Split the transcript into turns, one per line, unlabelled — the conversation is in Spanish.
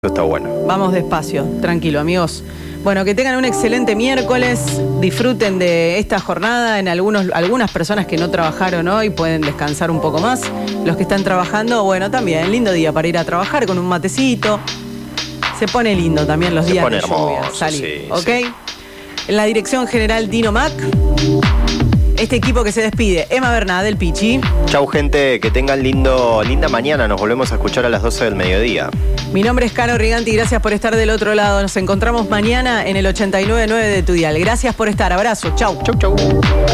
Está bueno.
Vamos despacio, tranquilo, amigos. Bueno, que tengan un excelente miércoles, disfruten de esta jornada. Algunas personas que no trabajaron hoy pueden descansar un poco más. Los que están trabajando, bueno, también, lindo día para ir a trabajar con un matecito. Se pone lindo también los días de lluvia, salir, ¿ok? Sí. En la dirección general Dino Mac. Este equipo que se despide, Emma Bernal del Pichi.
Chau, gente, que tengan linda mañana. Nos volvemos a escuchar a las 12 del mediodía.
Mi nombre es Caro Riganti, gracias por estar del otro lado. Nos encontramos mañana en el 89.9 de tu dial. Gracias por estar, abrazo, chau.
Chau.